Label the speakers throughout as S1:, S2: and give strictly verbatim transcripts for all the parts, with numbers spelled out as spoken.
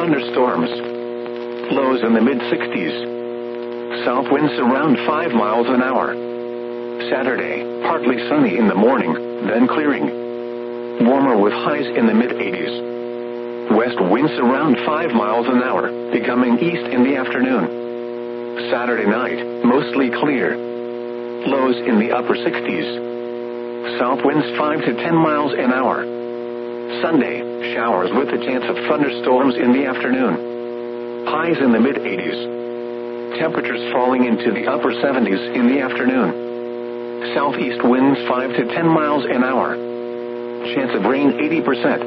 S1: thunderstorms. Lows in the mid sixties. South winds around five miles an hour. Saturday, partly sunny in the morning, then clearing. Warmer with highs in the mid eighties. West winds around five miles an hour, becoming east in the afternoon. Saturday night, mostly clear. Lows in the upper sixties. South winds five to ten miles an hour. Sunday, showers with a chance of thunderstorms in the afternoon. Highs in the mid eighties. Temperatures falling into the upper seventies in the afternoon. Southeast winds five to ten miles an hour. Chance of rain eighty percent.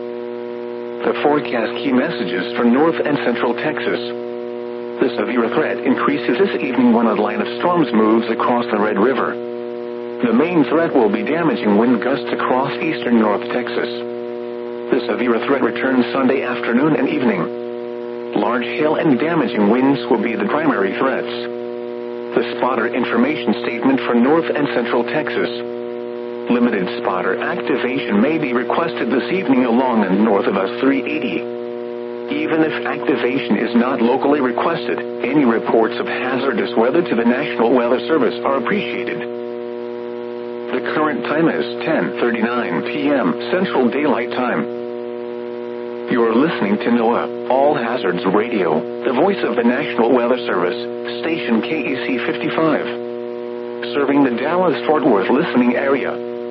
S1: The forecast key messages for North and Central Texas. The severe threat increases this evening when a line of storms moves across the Red River. The main threat will be damaging wind gusts across eastern North Texas. The severe threat returns Sunday afternoon and evening. Large hail and damaging winds will be the primary threats. The spotter information statement for North and Central Texas. Limited spotter activation may be requested this evening along and north of us three eighty. Even if activation is not locally requested, any reports of hazardous weather to the National Weather Service are appreciated. The current time is ten thirty-nine p.m. Central Daylight Time. You're listening to NOAA, All Hazards Radio, the voice of the National Weather Service, station K E C fifty-five. Serving the Dallas-Fort Worth listening area.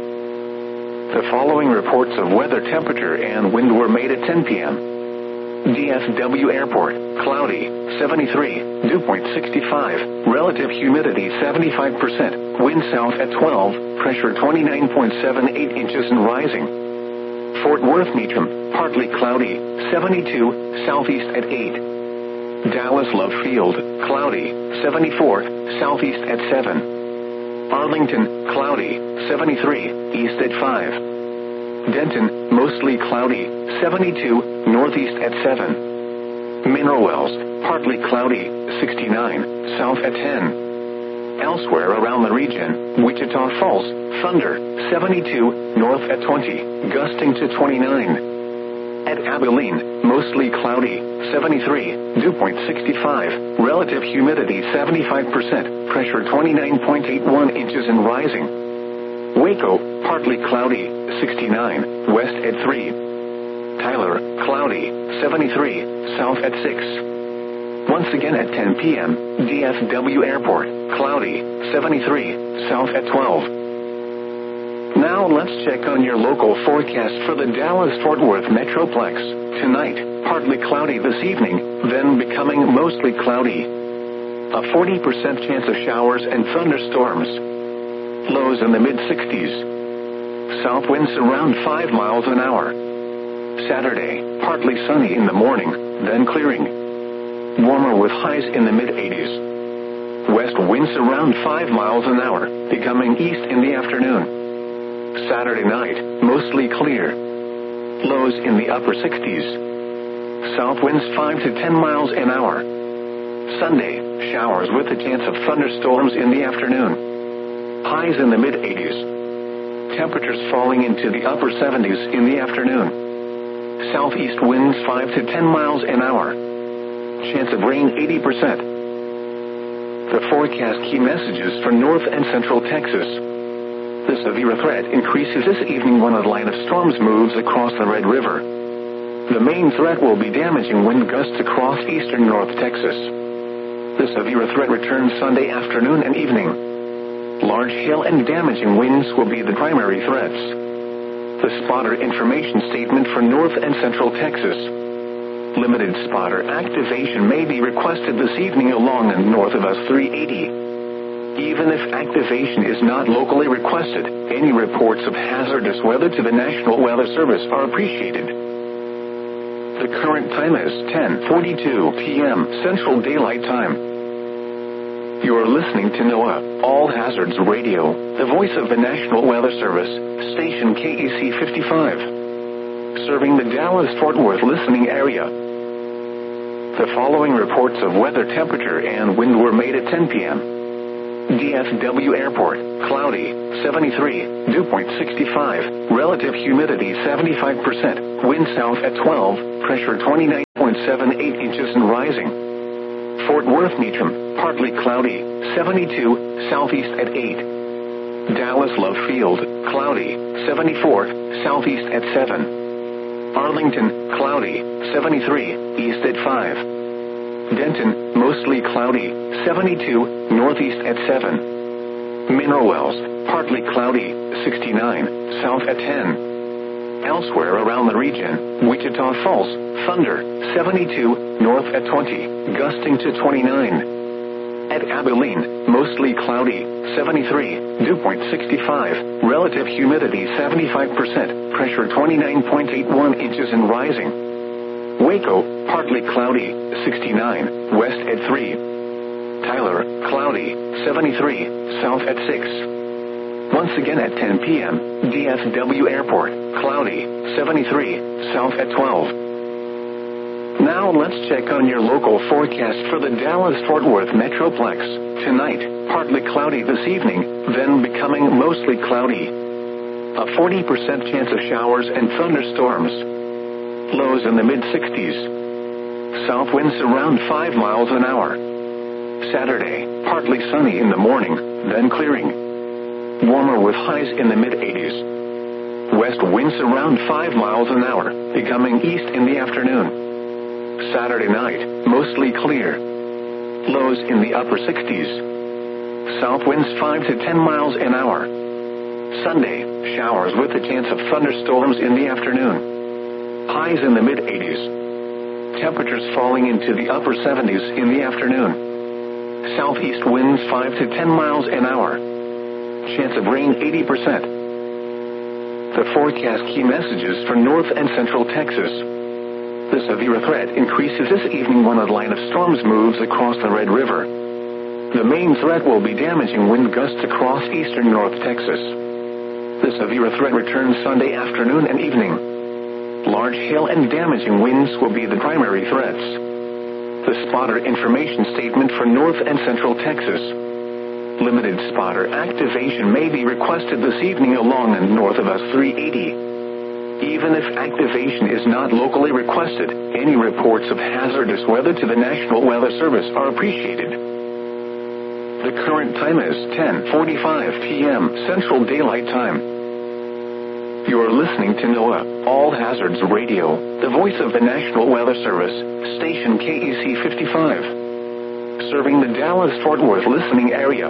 S1: The following reports of weather temperature and wind were made at ten p.m. D F W Airport, cloudy, seventy-three, dew point sixty-five, relative humidity seventy-five percent, wind south at twelve, pressure twenty-nine point seven eight inches and rising. Fort Worth Meacham, partly cloudy, seventy-two, southeast at eight. Dallas Love Field, cloudy, seventy-four, southeast at seven. Arlington, cloudy, seventy-three, east at five. Denton, mostly cloudy, seventy-two, northeast at seven. Mineral Wells, partly cloudy, sixty-nine, south at ten. Elsewhere around the region, Wichita Falls, thunder, seventy-two, north at twenty, gusting to twenty-nine. At Abilene, mostly cloudy, seventy-three, dew point sixty-five, relative humidity seventy-five percent, pressure twenty-nine point eight one inches and rising. Waco, partly cloudy, sixty-nine, west at three. Tyler, cloudy, seventy-three, south at six. Once again at ten p.m., D F W Airport, cloudy, seventy-three, south at twelve. Now let's check on your local forecast for the Dallas-Fort Worth Metroplex. Tonight, partly cloudy this evening, then becoming mostly cloudy. A forty percent chance of showers and thunderstorms. Lows in the mid sixties. South winds around five miles an hour. Saturday, partly sunny in the morning, then clearing. Warmer with highs in the mid eighties. West winds around five miles an hour, becoming east in the afternoon. Saturday night, mostly clear. Lows in the upper sixties. South winds five to ten miles an hour. Sunday, showers with a chance of thunderstorms in the afternoon. Highs in the mid eighties. Temperatures falling into the upper seventies in the afternoon. Southeast winds five to ten miles an hour. Chance of rain eighty percent. The forecast key messages for North and Central Texas. The severe threat increases this evening when a line of storms moves across the Red River. The main threat will be damaging wind gusts across eastern North Texas. The severe threat returns Sunday afternoon and evening. Large hail and damaging winds will be the primary threats. The spotter information statement for North and Central Texas. Limited spotter activation may be requested this evening along and north of us three eighty. Even if activation is not locally requested, any reports of hazardous weather to the National Weather Service are appreciated. The current time is ten forty-two p.m. Central Daylight Time. You're listening to NOAA, All Hazards Radio, the voice of the National Weather Service, station K E C fifty-five. Serving the Dallas-Fort Worth listening area. The following reports of weather temperature and wind were made at ten p.m. D F W Airport, cloudy, seventy-three, dew point sixty-five, relative humidity seventy-five percent, wind south at twelve, pressure twenty-nine point seven eight inches and rising. Fort Worth Meacham, partly cloudy, seventy-two, southeast at eight. Dallas Love Field, cloudy, seventy-four, southeast at seven. Arlington, cloudy, seventy-three, east at five. Denton, mostly cloudy, seventy-two, northeast at seven. Mineral Wells, partly cloudy, sixty-nine, south at ten. Elsewhere around the region, Wichita Falls, thunder, seventy-two, north at twenty, gusting to twenty-nine. At Abilene, mostly cloudy, seventy-three, dew point sixty-five, relative humidity seventy-five percent, pressure twenty-nine point eight one inches and rising. Waco, partly cloudy, sixty-nine, west at three. Tyler, cloudy, seventy-three, south at six. Once again at ten p.m., D F W Airport, cloudy, seventy-three, south at twelve. Now let's check on your local forecast for the Dallas-Fort Worth Metroplex. Tonight, partly cloudy this evening, then becoming mostly cloudy. A forty percent chance of showers and thunderstorms. Lows in the mid-sixties. South winds around five miles an hour. Saturday, partly sunny in the morning, then clearing. Warmer with highs in the mid-eighties. West winds around five miles an hour, becoming east in the afternoon. Saturday night, mostly clear. Lows in the upper sixties. South winds five to ten miles an hour. Sunday, showers with a chance of thunderstorms in the afternoon. Highs in the mid-eighties. Temperatures falling into the upper seventies in the afternoon. Southeast winds five to ten miles an hour. Chance of rain eighty percent. The forecast key messages for North and Central Texas. The severe threat increases this evening when a line of storms moves across the Red River. The main threat will be damaging wind gusts across eastern North Texas. The severe threat returns Sunday afternoon and evening. Large hail and damaging winds will be the primary threats. The spotter information statement for North and Central Texas. Limited spotter activation may be requested this evening along and north of us three eighty. Even if activation is not locally requested, any reports of hazardous weather to the National Weather Service are appreciated. The current time is ten forty-five p.m. Central Daylight Time. You are listening to NOAA All Hazards Radio, the voice of the National Weather Service, station K E C fifty-five, serving the Dallas-Fort Worth listening area.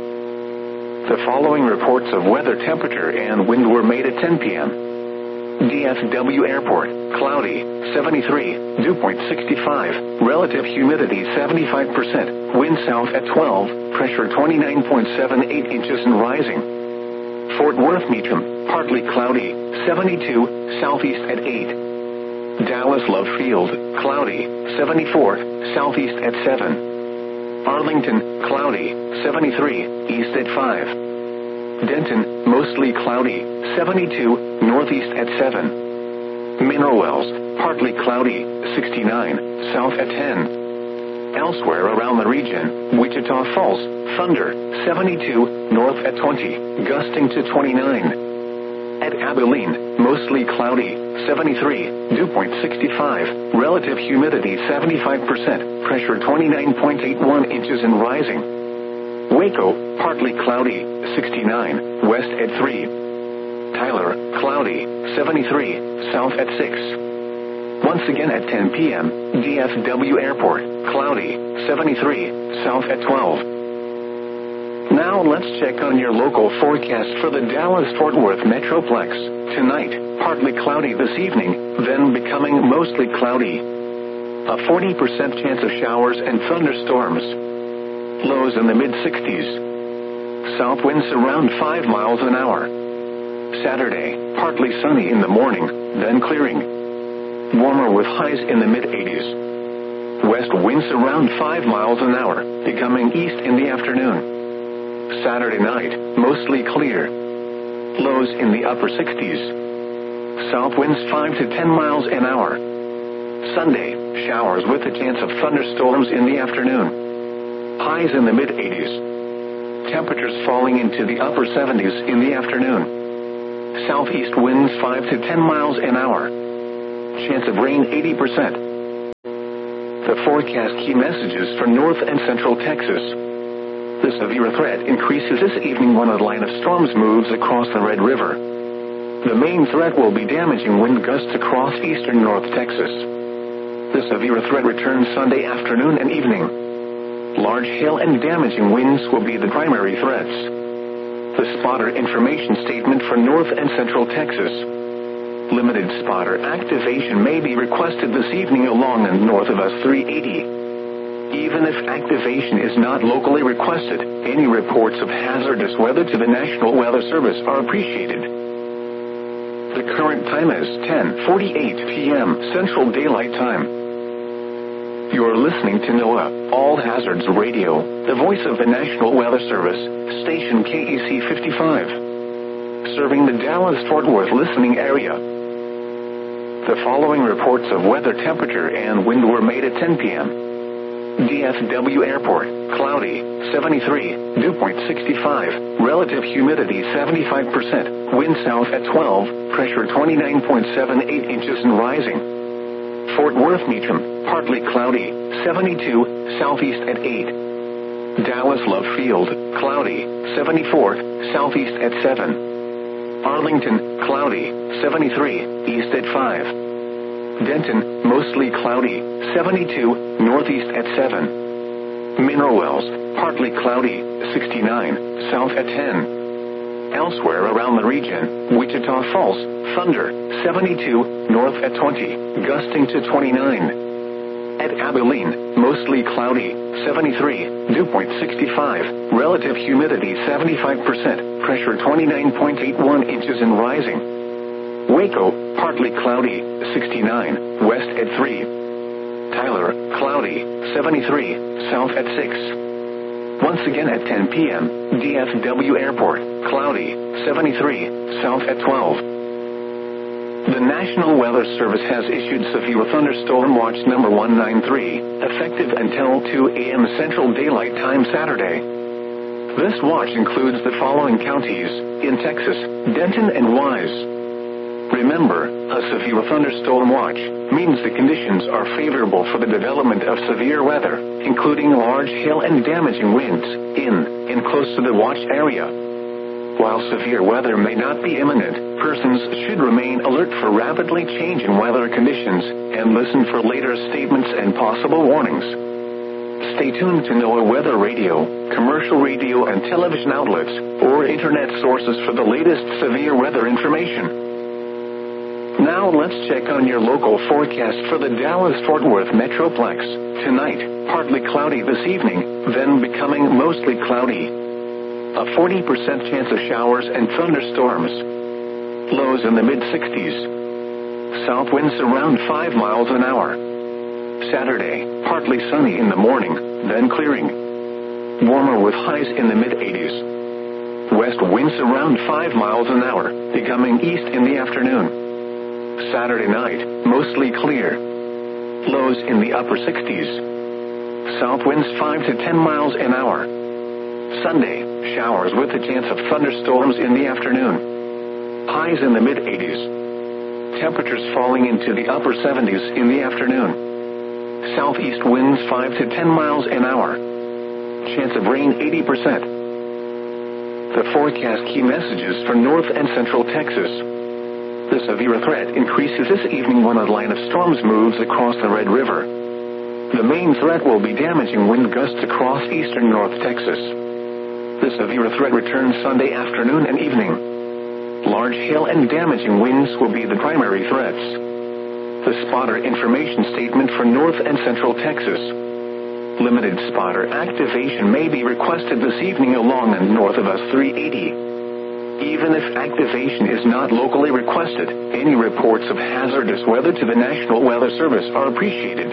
S1: The following reports of weather, temperature, and wind were made at ten p.m. D F W Airport, cloudy, seventy-three, dew point sixty-five, relative humidity seventy-five percent, wind south at twelve, pressure twenty-nine point seven eight inches and rising. Fort Worth Meacham, partly cloudy, seventy-two, southeast at eight. Dallas Love Field, cloudy, seventy-four, southeast at seven. Arlington, cloudy, seventy-three, east at five. Denton, mostly cloudy, seventy-two, northeast at seven. Mineral Wells, partly cloudy, sixty-nine, south at ten. Elsewhere around the region, Wichita Falls, thunder, seventy-two, north at twenty, gusting to twenty-nine. At Abilene, mostly cloudy, seventy-three, dew point sixty-five, relative humidity seventy-five percent, pressure twenty-nine point eight one inches and rising. Waco, partly cloudy, sixty-nine, west at three. Tyler, cloudy, seventy-three, south at six. Once again at ten p.m., D F W Airport, cloudy, seventy-three, south at twelve. Now let's check on your local forecast for the Dallas-Fort Worth Metroplex. Tonight, partly cloudy this evening, then becoming mostly cloudy. A forty percent chance of showers and thunderstorms. Lows in the mid-sixties. South winds around five miles an hour. Saturday, partly sunny in the morning, then clearing. Warmer with highs in the mid-eighties. West winds around five miles an hour, becoming east in the afternoon. Saturday night, mostly clear. Lows in the upper sixties. South winds five to ten miles an hour. Sunday, showers with a chance of thunderstorms in the afternoon. Highs in the mid-eighties. Temperatures falling into the upper seventies in the afternoon. Southeast winds five to ten miles an hour. Chance of rain eighty percent. The forecast key messages for North and Central Texas. The severe threat increases this evening when a line of storms moves across the Red River. The main threat will be damaging wind gusts across eastern North Texas. The severe threat returns Sunday afternoon and evening. Large hail and damaging winds will be the primary threats. The spotter information statement for North and Central Texas. Limited spotter activation may be requested this evening along and north of us three eighty. Even if activation is not locally requested, any reports of hazardous weather to the National Weather Service are appreciated. The current time is ten forty-eight p.m. Central Daylight Time. You're listening to NOAA All Hazards Radio, the voice of the National Weather Service, station K E C fifty-five. Serving the Dallas-Fort Worth listening area. The following reports of weather temperature and wind were made at ten p.m. D F W Airport, cloudy, seventy-three, dew point sixty-five, relative humidity seventy-five percent, wind south at twelve, pressure twenty-nine point seven eight inches and rising. Fort Worth Meacham, partly cloudy, seventy-two, southeast at eight. Dallas Love Field, cloudy, seventy-four, southeast at seven. Arlington, cloudy, seventy-three, east at five. Denton, mostly cloudy, seventy-two, northeast at seven. Mineral Wells, partly cloudy, sixty-nine, south at ten. Elsewhere around the region, Wichita Falls, thunder, seventy-two, north at twenty, gusting to twenty-nine. At Abilene, mostly cloudy, seventy-three, dew point sixty-five, relative humidity seventy-five percent, pressure twenty-nine point eight one inches and rising. Waco, partly cloudy, sixty-nine, west at three. Tyler, cloudy, seventy-three, south at six. Once again at ten p.m., D F W Airport, cloudy, seventy-three, south at twelve. The National Weather Service has issued severe thunderstorm watch number one ninety-three, effective until two a.m. Central Daylight Time Saturday. This watch includes the following counties in Texas: Denton and Wise. Remember, a severe thunderstorm watch means the conditions are favorable for the development of severe weather, including large hail and damaging winds, in and close to the watch area. While severe weather may not be imminent, persons should remain alert for rapidly changing weather conditions and listen for later statements and possible warnings. Stay tuned to NOAA Weather Radio, commercial radio and television outlets, or internet sources for the latest severe weather information. Now let's check on your local forecast for the Dallas-Fort Worth Metroplex. Tonight, partly cloudy this evening, then becoming mostly cloudy. A forty percent chance of showers and thunderstorms. Lows in the mid sixties. South winds around five miles an hour. Saturday, partly sunny in the morning, then clearing. Warmer with highs in the mid eighties. West winds around five miles an hour, becoming east in the afternoon. Saturday night, mostly clear. Lows in the upper sixties. South winds five to ten miles an hour. Sunday, showers with a chance of thunderstorms in the afternoon. Highs in the mid eighties. Temperatures falling into the upper seventies in the afternoon. Southeast winds five to ten miles an hour. Chance of rain eighty percent. The forecast key messages for North and Central Texas. The severe threat increases this evening when a line of storms moves across the Red River. The main threat will be damaging wind gusts across eastern North Texas. The severe threat returns Sunday afternoon and evening. Large hail and damaging winds will be the primary threats. The spotter information statement for North and Central Texas. Limited spotter activation may be requested this evening along and north of us three eighty. Even if activation is not locally requested, any reports of hazardous weather to the National Weather Service are appreciated.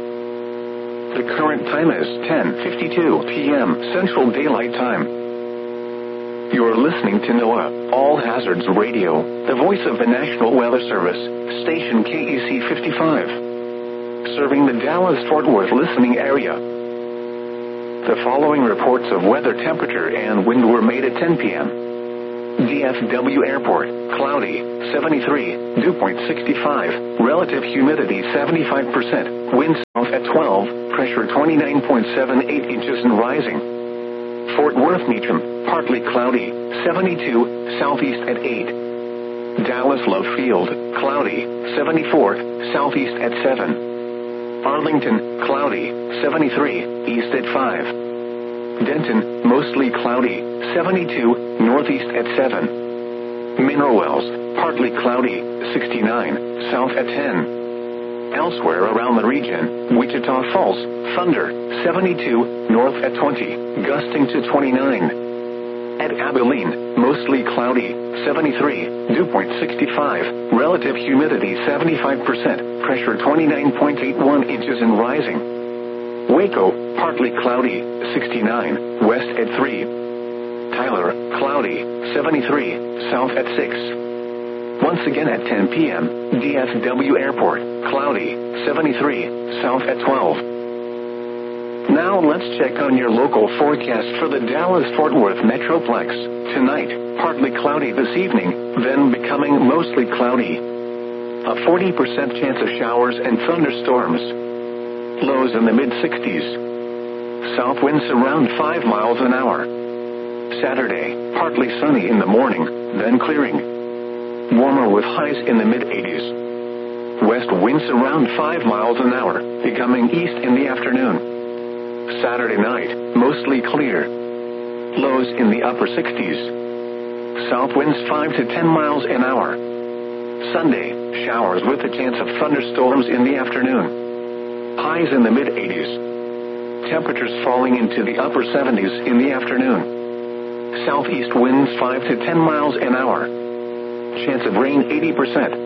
S1: The current time is ten fifty-two p.m. Central Daylight Time. You're listening to NOAA All Hazards Radio, the voice of the National Weather Service, station K E C fifty-five. Serving the Dallas-Fort Worth listening area. The following reports of weather temperature and wind were made at ten p.m. D F W Airport, cloudy, seventy-three, dew point sixty-five, relative humidity seventy-five percent, wind south at twelve, pressure twenty-nine point seven eight inches and rising. Fort Worth Meacham, partly cloudy, seventy-two, southeast at eight. Dallas Love Field, cloudy, seventy-four, southeast at seven. Arlington, cloudy, seventy-three, east at five. Denton, mostly cloudy, seventy-two, northeast at seven. Mineral Wells, partly cloudy, sixty-nine, south at ten. Elsewhere around the region, Wichita Falls, thunder, seventy-two, north at twenty, gusting to twenty-nine. At Abilene, mostly cloudy, seventy-three, dew point sixty-five, relative humidity seventy-five percent, pressure twenty-nine point eight one inches and rising. Waco, partly cloudy, sixty-nine, west at three. Tyler, cloudy, seventy-three, south at six. Once again at ten p.m., D F W Airport, cloudy, seventy-three, south at twelve. Now let's check on your local forecast for the Dallas-Fort Worth Metroplex. Tonight, partly cloudy this evening, then becoming mostly cloudy. A forty percent chance of showers and thunderstorms. Lows in the mid sixties. South winds around five miles an hour. Saturday, partly sunny in the morning, then clearing. Warmer with highs in the mid eighties. West winds around five miles an hour, becoming east in the afternoon. Saturday night, mostly clear. Lows in the upper sixties. South winds five to ten miles an hour. Sunday, showers with a chance of thunderstorms in the afternoon. Highs in the mid eighties. Temperatures falling into the upper seventies in the afternoon. Southeast winds five to ten miles an hour. Chance of rain eighty percent.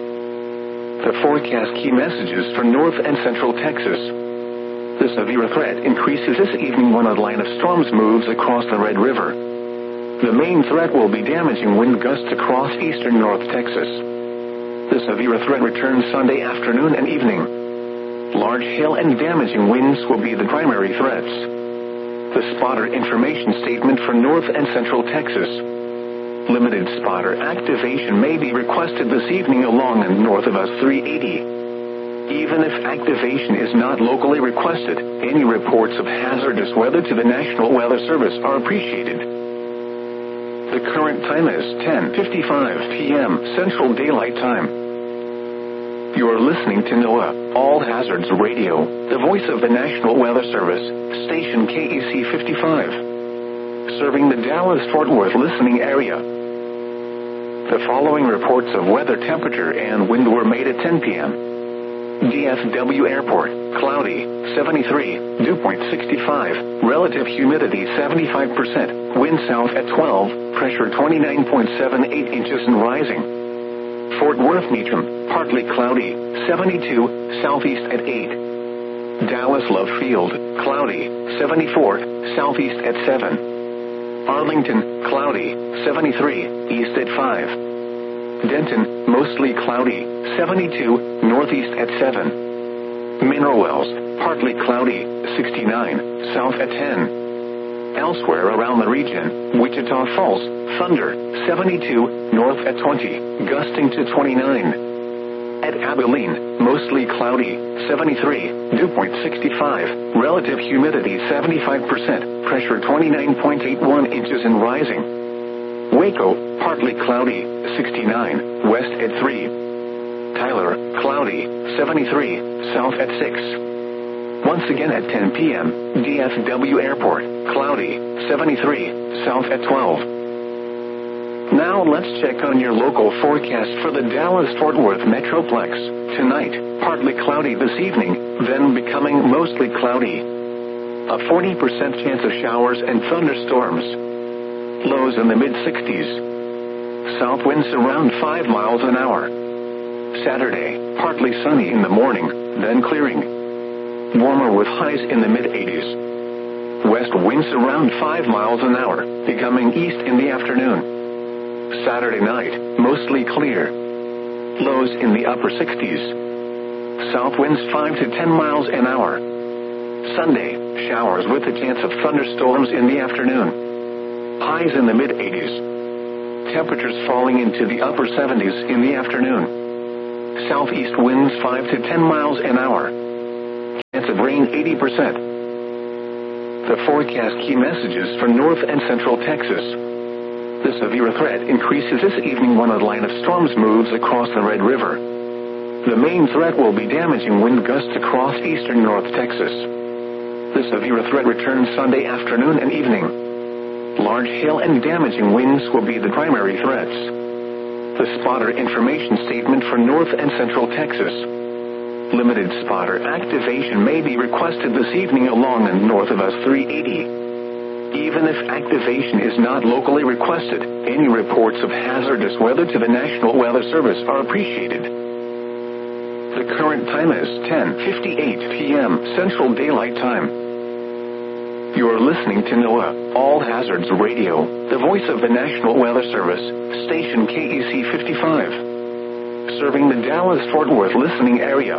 S1: The forecast key messages for North and Central Texas. The severe threat increases this evening when a line of storms moves across the Red River. The main threat will be damaging wind gusts across eastern North Texas. The severe threat returns Sunday afternoon and evening. Large hail and damaging winds will be the primary threats. The spotter information statement for North and Central Texas. Limited spotter activation may be requested this evening along and north of us three eighty. Even if activation is not locally requested, any reports of hazardous weather to the National Weather Service are appreciated. The current time is ten fifty-five p.m. Central Daylight Time. You are listening to NOAA, All Hazards Radio, the voice of the National Weather Service, station K E C fifty-five, serving the Dallas-Fort Worth listening area. The following reports of weather temperature and wind were made at ten p.m. D F W Airport, cloudy, seventy-three, dew point sixty-five, relative humidity seventy-five percent, wind south at twelve, pressure twenty-nine point seven eight inches and rising. Fort Worth Meacham, partly cloudy, seventy-two, southeast at eight. Dallas Love Field, cloudy, seventy-four, southeast at seven. Arlington, cloudy, seventy-three, east at five. Denton, mostly cloudy, seventy-two, northeast at seven. Mineral Wells, partly cloudy, sixty-nine, south at ten. Elsewhere around the region, Wichita Falls, thunder, seventy-two, north at twenty, gusting to twenty-nine. At Abilene, mostly cloudy, seventy-three, dew point sixty-five, relative humidity seventy-five percent, pressure twenty-nine point eight one inches and rising. Waco, partly cloudy, sixty-nine, west at three. Tyler, cloudy, seventy-three, south at six. Once again at ten p.m., D F W Airport, cloudy, seventy-three, south at twelve. Now let's check on your local forecast for the Dallas-Fort Worth Metroplex. Tonight, partly cloudy this evening, then becoming mostly cloudy. A forty percent chance of showers and thunderstorms. Lows in the mid sixties. South winds around five miles an hour. Saturday, partly sunny in the morning, then clearing. Warmer with highs in the mid eighties. West winds around five miles an hour, becoming east in the afternoon. Saturday night, mostly clear. Lows in the upper sixties. South winds five to ten miles an hour. Sunday, showers with a chance of thunderstorms in the afternoon. Highs in the mid eighties. temperatures falling into the upper seventies in the afternoon. Southeast winds five to ten miles an hour. Chance of rain eighty percent. The forecast key messages for north and central Texas. The severe threat increases this evening when a line of storms moves across the Red River. The main threat will be damaging wind gusts across eastern North Texas. The severe threat returns Sunday afternoon and evening. Large hail and damaging winds will be the primary threats. The spotter information statement for north and central Texas. Limited spotter activation may be requested this evening along and north of us three eighty. Even if activation is not locally requested, any reports of hazardous weather to the National Weather Service are appreciated. The current time is ten fifty-eight p.m. Central Daylight Time. You are listening to NOAA All Hazards Radio, the voice of the National Weather Service, station K E C fifty-five, serving the Dallas-Fort Worth listening area.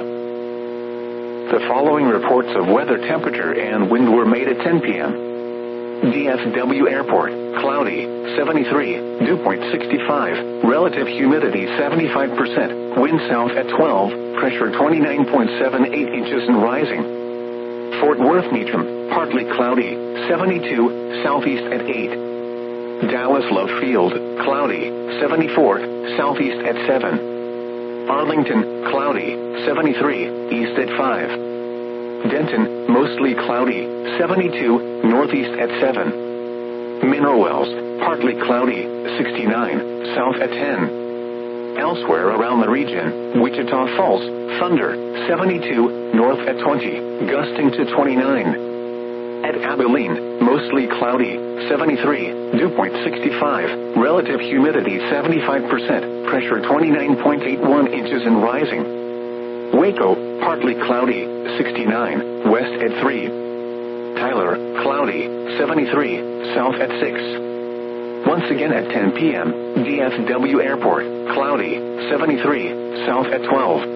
S1: The following reports of weather temperature and wind were made at ten p.m. D F W Airport, cloudy, seventy-three, dew point sixty-five, relative humidity seventy-five percent, wind south at twelve, pressure twenty-nine point seven eight inches and rising. Fort Worth Meacham, partly cloudy, seventy-two, southeast at eight. Dallas Love Field, cloudy, seventy-four, southeast at seven. Arlington, cloudy, seventy-three, east at five. Denton, mostly cloudy, seventy-two, northeast at seven. Mineral Wells, partly cloudy, sixty-nine, south at ten. Elsewhere around the region, Wichita Falls, thunder, seventy-two, north at twenty, gusting to twenty-nine. At Abilene, mostly cloudy, seventy-three, dew point sixty-five, relative humidity seventy-five percent, pressure twenty-nine point eight one inches and rising. Waco, partly cloudy, sixty-nine, west at three. Tyler, cloudy, seventy-three, south at six. Once again at ten p.m., D F W Airport, cloudy, seventy-three, south at twelve.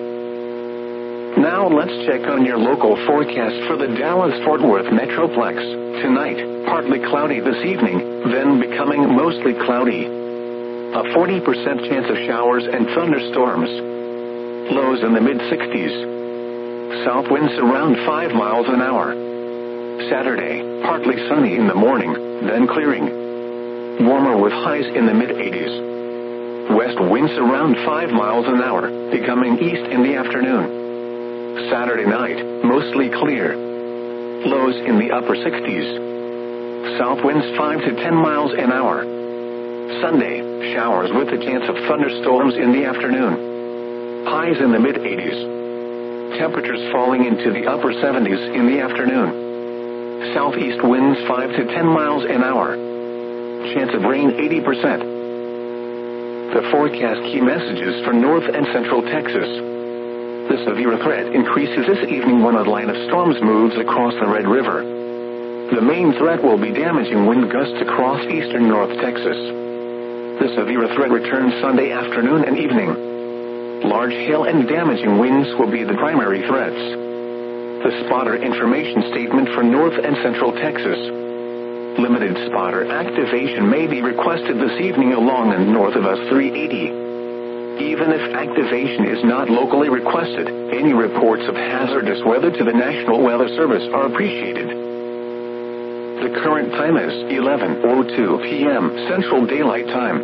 S1: Now let's check on your local forecast for the Dallas-Fort Worth Metroplex. Tonight, partly cloudy this evening, then becoming mostly cloudy. A forty percent chance of showers and thunderstorms. Lows in the mid-sixties. South winds around five miles an hour. Saturday, partly sunny in the morning, then clearing. Warmer with highs in the mid-eighties. West winds around five miles an hour, becoming east in the afternoon. Saturday night, mostly clear. Lows in the upper sixties. South winds five to ten miles an hour. Sunday, showers with a chance of thunderstorms in the afternoon. Highs in the mid-eighties. Temperatures falling into the upper seventies in the afternoon. Southeast winds five to ten miles an hour. Chance of rain eighty percent. The forecast key messages for north and central Texas. The severe threat increases this evening when a line of storms moves across the Red River. The main threat will be damaging wind gusts across eastern North Texas. The severe threat returns Sunday afternoon and evening. Large hail and damaging winds will be the primary threats. The spotter information statement for north and central Texas. Limited spotter activation may be requested this evening along and north of us three eighty. Even if activation is not locally requested, any reports of hazardous weather to the National Weather Service are appreciated. The current time is eleven oh two p.m. Central Daylight Time.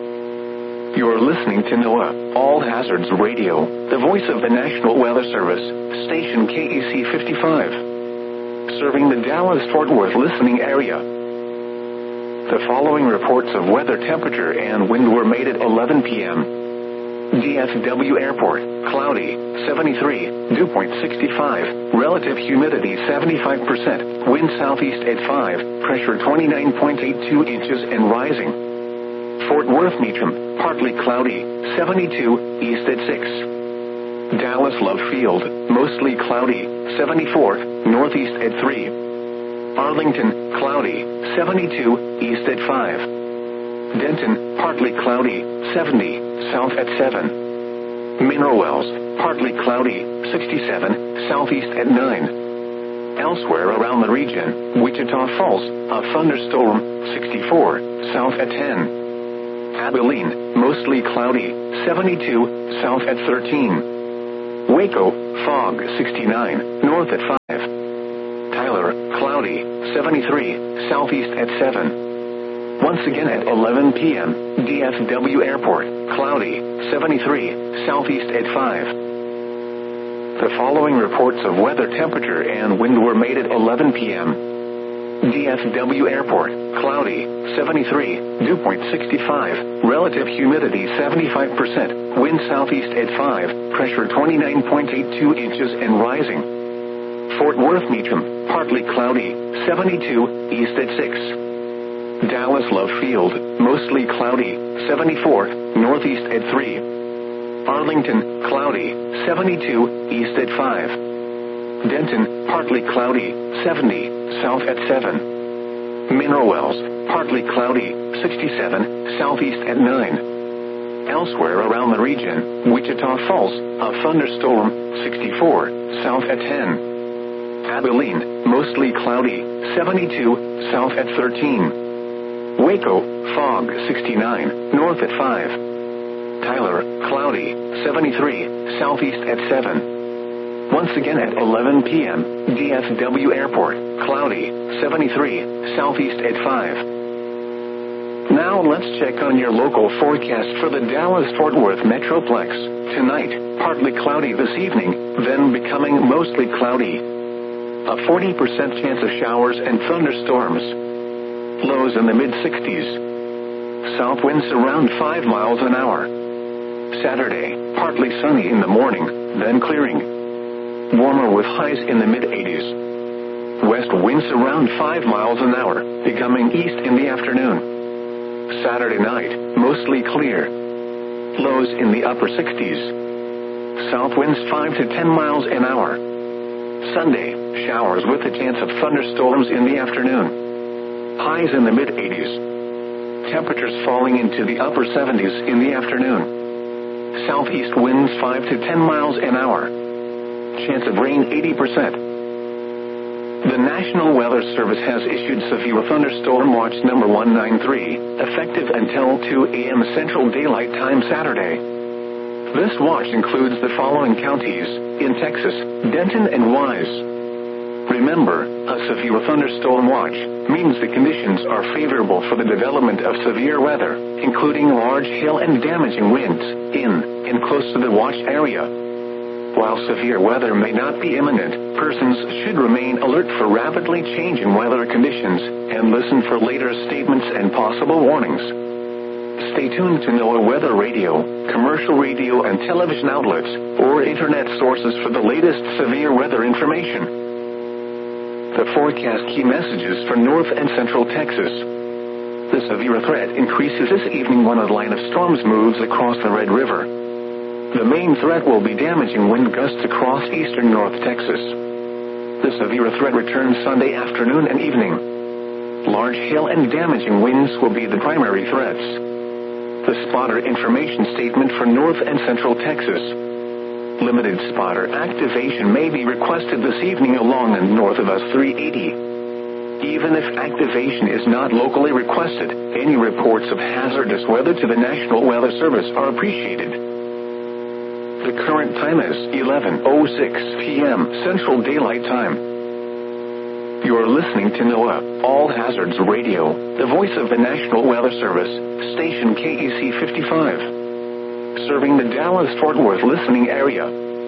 S1: You are listening to NOAA All Hazards Radio, the voice of the National Weather Service, station K E C fifty-five, serving the Dallas-Fort Worth listening area. The following reports of weather temperature and wind were made at eleven p.m. D F W Airport, cloudy, seventy-three, dew point sixty-five, relative humidity seventy-five percent, wind southeast at five, pressure twenty-nine point eight two inches and rising. Fort Worth Meacham, partly cloudy, seventy-two, east at six. Dallas Love Field, mostly cloudy, seventy-four, northeast at three. Arlington, cloudy, seventy-two, east at five. Denton, partly cloudy, seventy, south at seven. Mineral Wells, partly cloudy, sixty-seven, southeast at nine. Elsewhere around the region, Wichita Falls, a thunderstorm, sixty-four, south at ten. Abilene, mostly cloudy, seventy-two, south at thirteen. Waco, fog, sixty-nine, north at five. Tyler, cloudy, seventy-three, southeast at seven. Once again at eleven p.m., D F W Airport, cloudy, seventy-three, southeast at five. The following reports of weather, temperature, and wind were made at eleven p.m. D F W Airport, cloudy, seventy-three, dew point sixty-five, relative humidity seventy-five percent, wind southeast at five, pressure twenty-nine point eight two inches and rising. Fort Worth Meacham, partly cloudy, seventy-two, east at six. Dallas Love Field, mostly cloudy, seventy-four, northeast at three. Arlington, cloudy, seventy-two, east at five. Denton, partly cloudy, seventy, south at seven. Mineral Wells, partly cloudy, sixty-seven, southeast at nine. Elsewhere around the region, Wichita Falls, a thunderstorm, sixty-four, south at ten. Abilene, mostly cloudy, seventy-two, south at thirteen. Waco, fog, sixty-nine, north at five. Tyler, cloudy, seventy-three, southeast at seven. Once again at eleven p.m., D F W Airport, cloudy, seventy-three, southeast at five. Now let's check on your local forecast for the Dallas-Fort Worth Metroplex. Tonight, partly cloudy this evening, then becoming mostly cloudy. A forty percent chance of showers and thunderstorms. Lows in the mid-sixties. South winds around five miles an hour. Saturday, partly sunny in the morning, then clearing. Warmer with highs in the mid-eighties. West winds around five miles an hour, becoming east in the afternoon. Saturday night, mostly clear. Lows in the upper sixties. South winds five to ten miles an hour. Sunday, showers with a chance of thunderstorms in the afternoon. Highs in the mid-eighties. Temperatures falling into the upper seventies in the afternoon. Southeast winds five to ten miles an hour. Chance of rain eighty percent. The National Weather Service has issued severe thunderstorm watch number one ninety-three, effective until two a.m. Central Daylight Time Saturday. This watch includes the following counties in Texas: Denton and Wise. Remember, a severe thunderstorm watch means the conditions are favorable for the development of severe weather, including large hail and damaging winds, in and close to the watch area. While severe weather may not be imminent, persons should remain alert for rapidly changing weather conditions and listen for later statements and possible warnings. Stay tuned to NOAA Weather Radio, commercial radio and television outlets, or internet sources for the latest severe weather information. The forecast key messages for North and Central Texas. The severe threat increases this evening when a line of storms moves across the Red River. The main threat will be damaging wind gusts across eastern North Texas. The severe threat returns Sunday afternoon and evening. Large hail and damaging winds will be the primary threats. The spotter information statement for North and Central Texas. Limited spotter activation may be requested this evening along and north of us three eighty. Even if activation is not locally requested, any reports of hazardous weather to the National Weather Service are appreciated. The current time is eleven oh six p.m. Central Daylight Time. You are listening to NOAA All Hazards Radio, the voice of the National Weather Service, station K E C fifty-five. Serving the Dallas-Fort Worth listening area.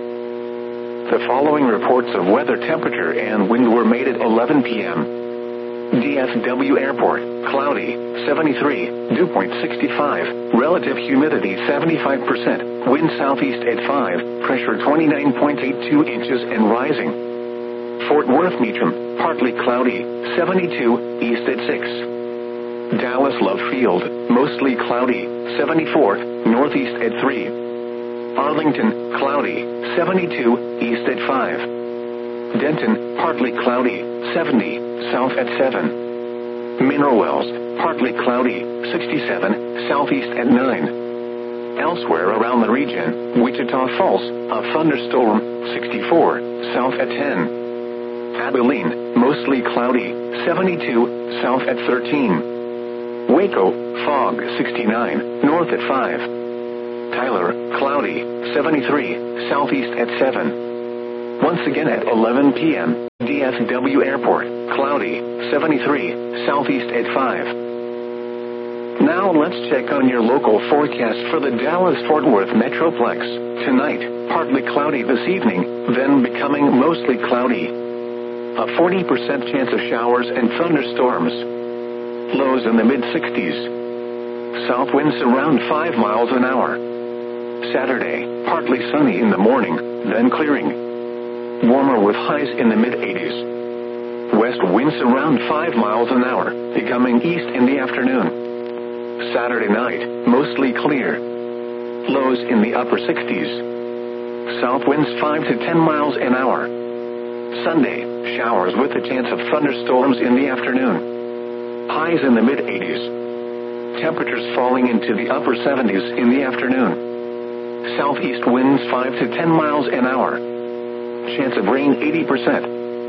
S1: The following reports of weather, temperature, and wind were made at eleven p.m. D F W Airport, cloudy, seventy-three, dew point sixty-five, relative humidity seventy-five percent, wind southeast at five, pressure twenty-nine point eight two inches and rising. Fort Worth Meacham, partly cloudy, seventy-two, east at six. Dallas Love Field, mostly cloudy, seventy-four, northeast at three. Arlington, cloudy, seventy-two, east at five. Denton, partly cloudy, seventy, south at seven. Mineral Wells, partly cloudy, sixty-seven, southeast at nine. Elsewhere around the region, Wichita Falls, a thunderstorm, sixty-four, south at ten. Abilene, mostly cloudy, seventy-two, south at thirteen. Waco, fog, sixty-nine, north at five. Tyler, cloudy, seventy-three, southeast at seven. Once again at eleven p.m., D F W Airport, cloudy, seventy-three, southeast at five. Now let's check on your local forecast for the Dallas-Fort Worth Metroplex. Tonight, partly cloudy this evening, then becoming mostly cloudy. A forty percent chance of showers and thunderstorms. Lows in the mid-sixties. South winds around five miles an hour. Saturday, partly sunny in the morning, then clearing. Warmer with highs in the mid-eighties. West winds around five miles an hour, becoming east in the afternoon. Saturday night, mostly clear. Lows in the upper sixties. South winds five to ten miles an hour. Sunday, showers with a chance of thunderstorms in the afternoon. Highs in the mid-eighties. Temperatures falling into the upper seventies in the afternoon. Southeast winds five to ten miles an hour. Chance of rain eighty percent.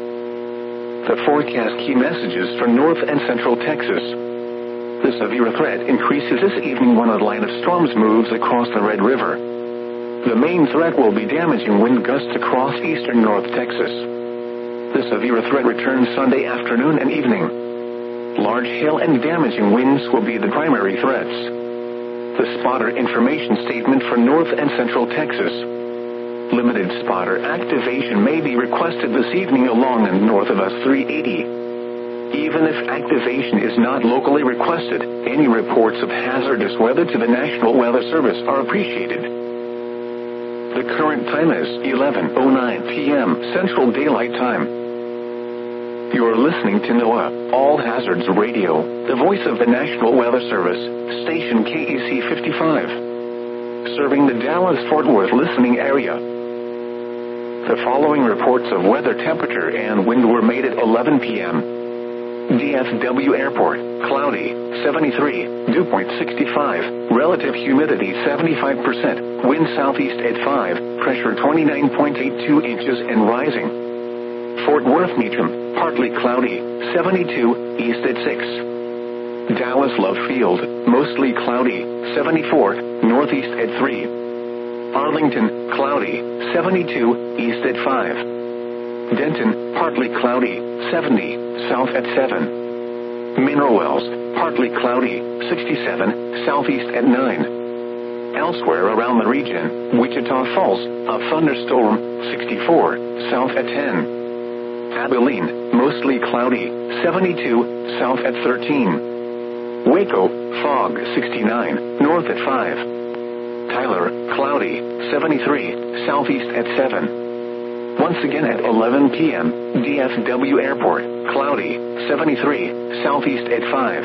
S1: The forecast key messages for North and Central Texas. The severe threat increases this evening when a line of storms moves across the Red River. The main threat will be damaging wind gusts across eastern North Texas. The severe threat returns Sunday afternoon and evening. Large hail and damaging winds will be the primary threats. The spotter information statement for North and Central Texas. Limited spotter activation may be requested this evening along and north of us three eighty. Even if activation is not locally requested, any reports of hazardous weather to the National Weather Service are appreciated. The current time is eleven oh nine p.m. Central Daylight Time. You're listening to NOAA, All Hazards Radio, the voice of the National Weather Service, station K E C fifty-five. Serving the Dallas-Fort Worth listening area. The following reports of weather temperature and wind were made at eleven p.m. D F W Airport, cloudy, seventy-three, dew point sixty-five, relative humidity seventy-five percent, wind southeast at five, pressure twenty-nine point eight two inches and rising. Fort Worth Meacham, partly cloudy, seventy-two, east at six. Dallas Love Field, mostly cloudy, seventy-four, northeast at three. Arlington, cloudy, seventy-two, east at five. Denton, partly cloudy, seventy, south at seven. Mineral Wells, partly cloudy, sixty-seven, southeast at nine. Elsewhere around the region, Wichita Falls, a thunderstorm, sixty-four, south at ten. Abilene, mostly cloudy, seventy-two, south at thirteen. Waco, fog, sixty-nine, north at five. Tyler, cloudy, seventy-three, southeast at seven. Once again at eleven p.m., D F W Airport, cloudy, seventy-three, southeast at five.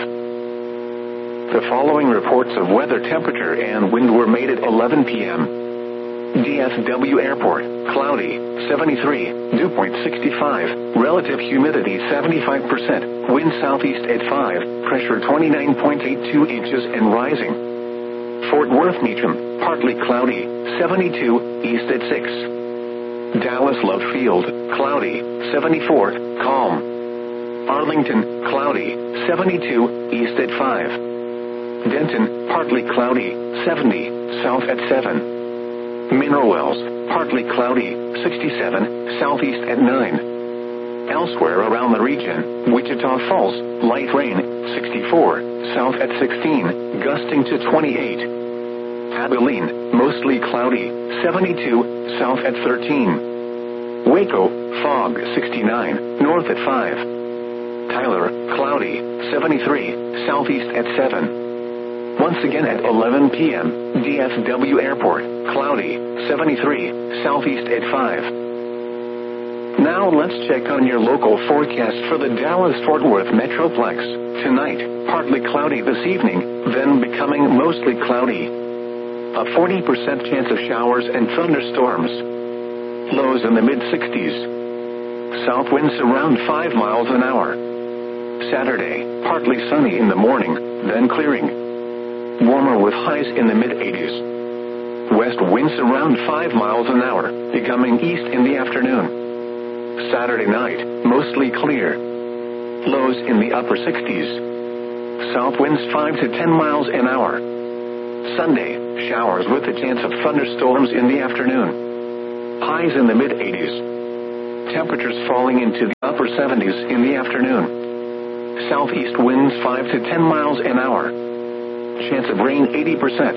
S1: The following reports of weather temperature and wind were made at eleven p.m. D F W Airport, cloudy, seventy-three, dew point sixty-five, relative humidity seventy-five percent, wind southeast at five, pressure twenty-nine point eight two inches and rising. Fort Worth Meacham, partly cloudy, seventy-two, east at six. Dallas Love Field, cloudy, seventy-four, calm. Arlington, cloudy, seventy-two, east at five. Denton, partly cloudy, seventy, south at seven. Mineral Wells, partly cloudy, sixty-seven, southeast at nine. Elsewhere around the region, Wichita Falls, light rain, sixty-four, south at sixteen, gusting to twenty-eight. Abilene, mostly cloudy, seventy-two, south at thirteen. Waco, fog, sixty-nine, north at five. Tyler, cloudy, seventy-three, southeast at seven. Once again at eleven p.m., D F W Airport, cloudy, seventy-three, southeast at five. Now let's check on your local forecast for the Dallas-Fort Worth Metroplex. Tonight, partly cloudy this evening, then becoming mostly cloudy. A forty percent chance of showers and thunderstorms. Lows in the mid-sixties. South winds around five miles an hour. Saturday, partly sunny in the morning, then clearing. Warmer with highs in the mid-eighties. West winds around five miles an hour, becoming east in the afternoon. Saturday night, mostly clear. Lows in the upper sixties. South winds five to ten miles an hour. Sunday, showers with a chance of thunderstorms in the afternoon. Highs in the mid eighties. Temperatures falling into the upper seventies in the afternoon. Southeast winds five to ten miles an hour. Chance of rain eighty percent.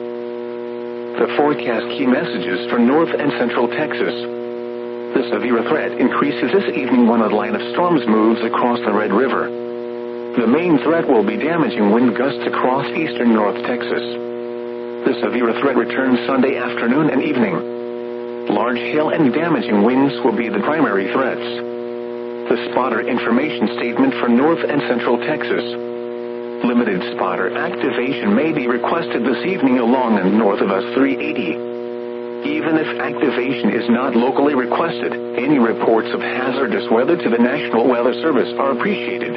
S1: The forecast key messages for north and central Texas. The severe threat increases this evening when a line of storms moves across the Red River. The main threat will be damaging wind gusts across eastern North Texas. The severe threat returns Sunday afternoon and evening. Large hail and damaging winds will be the primary threats. The spotter information statement for north and central Texas. Limited spotter activation may be requested this evening along and north of us three eighty. Even if activation is not locally requested, any reports of hazardous weather to the National Weather Service are appreciated.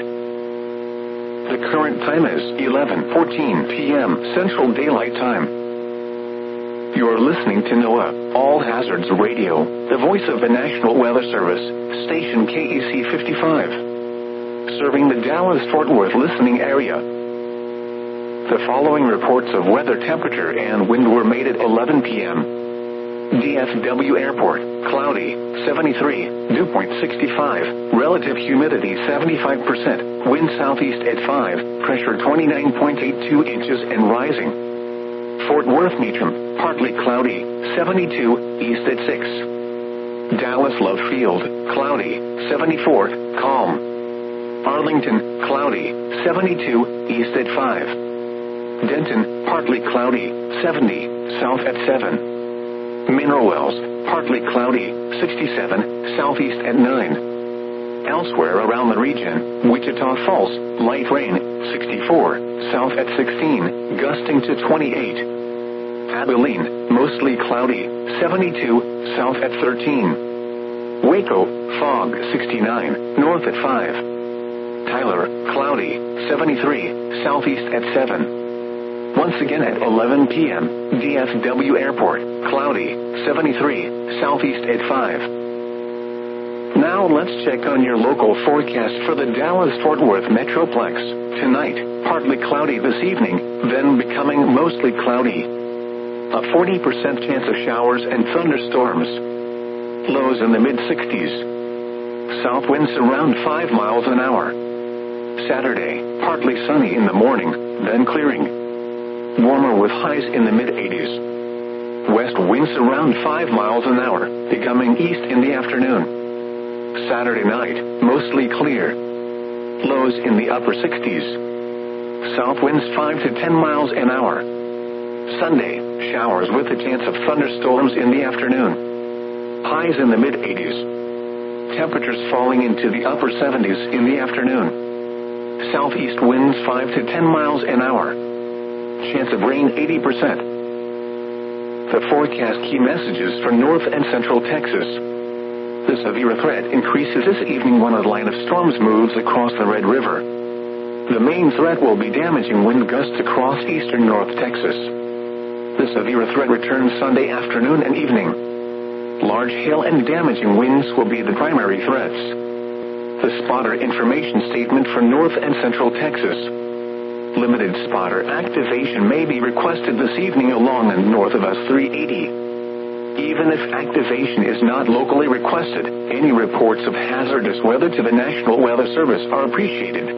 S1: The current time is eleven fourteen p.m. Central Daylight Time. You are listening to NOAA All Hazards Radio, the voice of the National Weather Service, station K E C fifty-five. Serving the Dallas-Fort Worth listening area. The following reports of weather temperature and wind were made at eleven p.m. D F W Airport, cloudy, seventy-three, dew point sixty-five, relative humidity seventy-five percent, wind southeast at five, pressure twenty-nine point eight two inches and rising. Fort Worth Meacham, partly cloudy, seventy-two, east at six. Dallas Love Field, cloudy, seventy-four, calm. Arlington, cloudy, seventy-two, east at five. Denton, partly cloudy, seventy, south at seven. Mineral Wells, partly cloudy, sixty-seven, southeast at nine. Elsewhere around the region, Wichita Falls, light rain, sixty-four, south at sixteen, gusting to twenty-eight. Abilene, mostly cloudy, seventy-two, south at thirteen. Waco, fog, sixty-nine, north at five. Tyler, cloudy, seventy-three, southeast at seven. Once again at eleven p.m., D F W Airport, cloudy, seventy-three, southeast at five. Now let's check on your local forecast for the Dallas-Fort Worth Metroplex. Tonight, partly cloudy this evening, then becoming mostly cloudy. A forty percent chance of showers and thunderstorms. Lows in the mid sixties. South winds around five miles an hour. Saturday, partly sunny in the morning, then clearing. Warmer with highs in the mid eighties. West winds around five miles an hour, becoming east in the afternoon. Saturday night, mostly clear. Lows in the upper sixties. South winds five to ten miles an hour. Sunday, showers with a chance of thunderstorms in the afternoon. Highs in the mid eighties. Temperatures falling into the upper seventies in the afternoon. Southeast winds five to ten miles an hour. Chance of rain eighty percent. The forecast key messages for north and central Texas. The severe threat increases this evening when a line of storms moves across the Red River. The main threat will be damaging wind gusts across eastern North Texas. The severe threat returns Sunday afternoon and evening. Large hail and damaging winds will be the primary threats. The spotter information statement for north and central Texas. Limited spotter activation may be requested this evening along and north of us three eighty. Even if activation is not locally requested, any reports of hazardous weather to the National Weather Service are appreciated.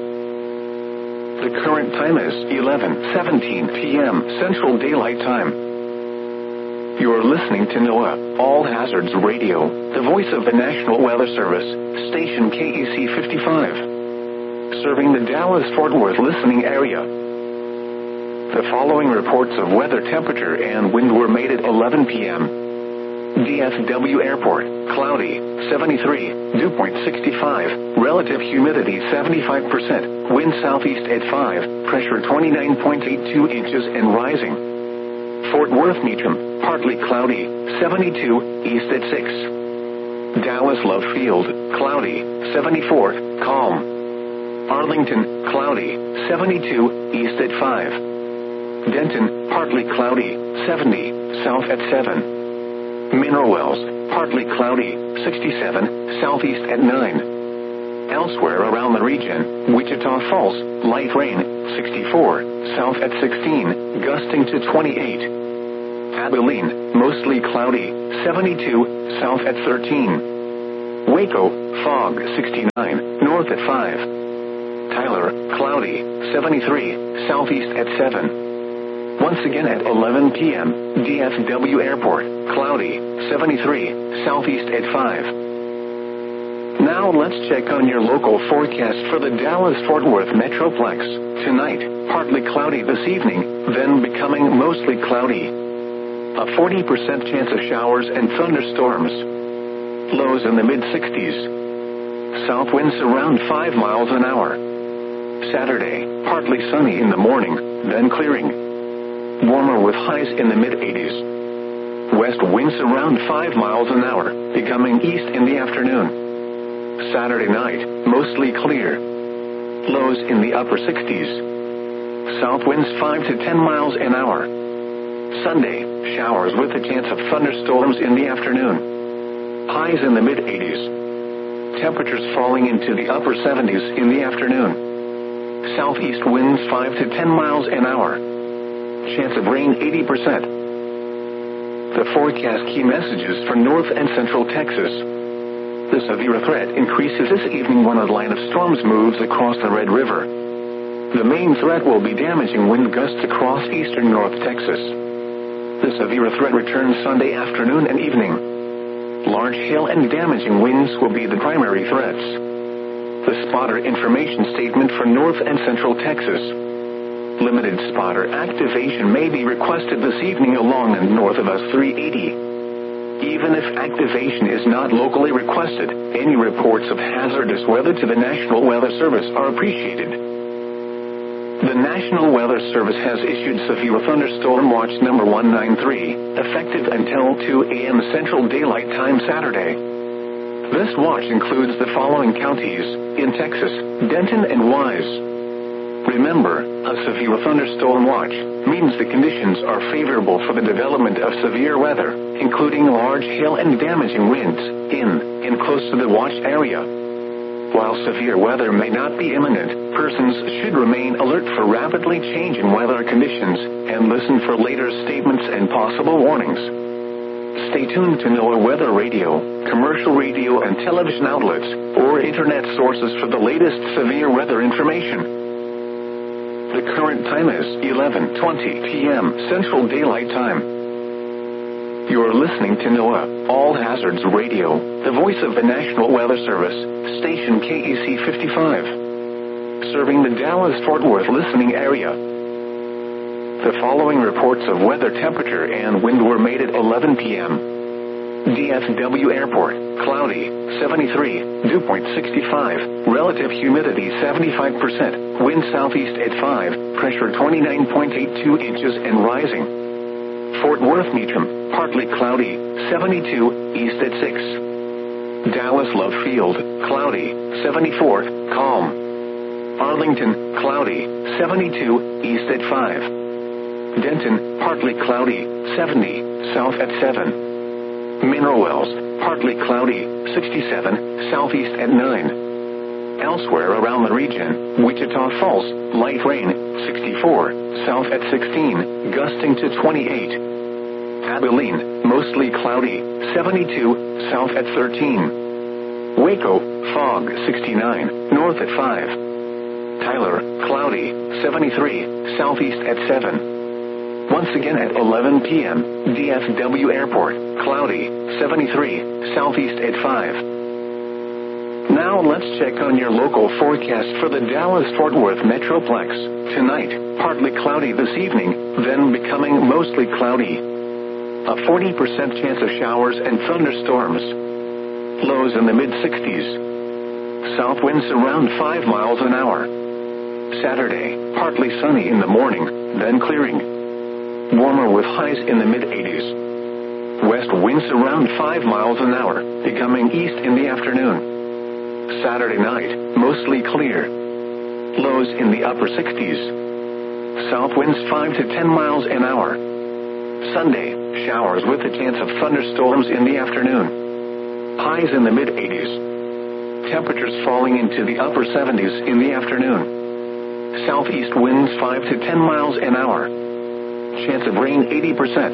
S1: The current time is eleven seventeen p.m. Central Daylight Time. You are listening to NOAA All Hazards Radio, the voice of the National Weather Service, station K E C fifty-five. Serving the Dallas-Fort Worth listening area. The following reports of weather temperature and wind were made at eleven p.m. D F W Airport, cloudy, seventy-three, dew point sixty-five, relative humidity seventy-five percent, wind southeast at five, pressure twenty-nine point eight two inches and rising. Fort Worth Meacham, partly cloudy, seventy-two, east at six. Dallas Love Field, cloudy, seventy-four, calm. Arlington, cloudy, seventy-two, east at five. Denton, partly cloudy, seventy, south at seven. Mineral Wells, partly cloudy, sixty-seven, southeast at nine. Elsewhere around the region, Wichita Falls, light rain, sixty-four, south at sixteen, gusting to twenty-eight. Abilene, mostly cloudy, seventy-two, south at thirteen. Waco, fog, sixty-nine, north at five. Tyler, cloudy, seventy-three, southeast at seven. Once again at eleven p.m., D F W Airport, cloudy, seventy-three, southeast at five. Now let's check on your local forecast for the Dallas-Fort Worth Metroplex. Tonight, partly cloudy this evening, then becoming mostly cloudy. A forty percent chance of showers and thunderstorms. Lows in the mid-sixties. South winds around five miles an hour. Saturday, partly sunny in the morning, then clearing. Warmer with highs in the mid-eighties. West winds around five miles an hour, becoming east in the afternoon. Saturday night, mostly clear. Lows in the upper sixties. South winds five to ten miles an hour. Sunday, showers with a chance of thunderstorms in the afternoon. Highs in the mid-eighties. Temperatures falling into the upper seventies in the afternoon. Southeast winds five to ten miles an hour. Chance of rain eighty percent. The forecast key messages for North and Central Texas. The severe threat increases this evening when a line of storms moves across the Red River. The main threat will be damaging wind gusts across eastern North Texas. The severe threat returns Sunday afternoon and evening. Large hail and damaging winds will be the primary threats. The spotter information statement for North and Central Texas. Limited spotter activation may be requested this evening along and north of us three eighty. Even if activation is not locally requested, any reports of hazardous weather to the National Weather Service are appreciated. The National Weather Service has issued severe thunderstorm watch number one ninety-three, effective until two a.m. Central Daylight Time Saturday. This watch includes the following counties in Texas: Denton and Wise. Remember, a severe thunderstorm watch means the conditions are favorable for the development of severe weather, including large hail and damaging winds, in and close to the watch area. While severe weather may not be imminent, persons should remain alert for rapidly changing weather conditions and listen for later statements and possible warnings. Stay tuned to NOAA Weather Radio, commercial radio and television outlets, or internet sources for the latest severe weather information. The current time is eleven twenty p.m. Central Daylight Time. You're listening to NOAA All Hazards Radio, the voice of the National Weather Service, station K E C fifty-five, serving the Dallas-Fort Worth listening area. The following reports of weather temperature and wind were made at eleven p.m. D F W Airport, cloudy, seventy-three, dew point sixty-five, relative humidity seventy-five percent, wind southeast at five, pressure twenty-nine point eight two inches and rising. Fort Worth Meacham, partly cloudy, seventy-two, east at six. Dallas Love Field, cloudy, seventy-four, calm. Arlington, cloudy, seventy-two, east at five. Denton, partly cloudy, seventy, south at seven. Mineral Wells, partly cloudy, sixty-seven, southeast at nine. Elsewhere around the region, Wichita Falls, light rain, sixty-four, south at sixteen, gusting to twenty-eight. Abilene, mostly cloudy, seventy-two, south at thirteen. Waco, fog, sixty-nine, north at five. Tyler, cloudy, seventy-three, southeast at seven. Once again at eleven p.m., D F W Airport, cloudy, seventy-three, southeast at five. Now let's check on your local forecast for the Dallas-Fort Worth Metroplex. Tonight, partly cloudy this evening, then becoming mostly cloudy. A forty percent chance of showers and thunderstorms. Lows in the mid-sixties. South winds around five miles an hour. Saturday, partly sunny in the morning, then clearing. Warmer with highs in the mid-eighties. West winds around five miles an hour, becoming east in the afternoon. Saturday night, mostly clear. Lows in the upper sixties. South winds five to ten miles an hour. Sunday, showers with a chance of thunderstorms in the afternoon. Highs in the mid-eighties. temperatures falling into the upper seventies in the afternoon. Southeast winds five to ten miles an hour. Chance of rain eighty percent.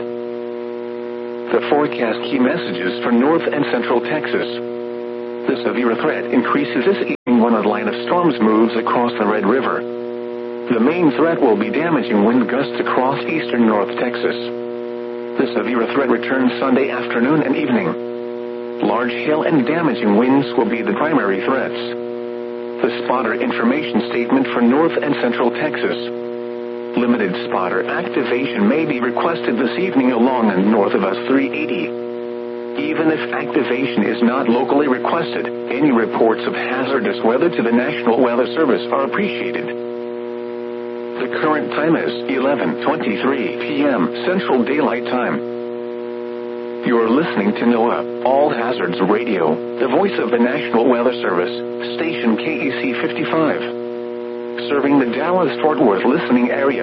S1: The forecast key messages for north and central Texas. The severe threat increases this evening when a line of storms moves across the Red River. The main threat will be damaging wind gusts across eastern North Texas. The severe threat returns Sunday afternoon and evening. Large hail and damaging winds will be the primary threats. The spotter information statement for north and central Texas. Limited spotter activation may be requested this evening along and north of us three eighty. Even if activation is not locally requested, any reports of hazardous weather to the National Weather Service are appreciated. The current time is eleven twenty-three p.m. Central Daylight Time. You are listening to NOAA All Hazards Radio, the voice of the National Weather Service, station K E C fifty-five, serving the Dallas-Fort Worth listening area.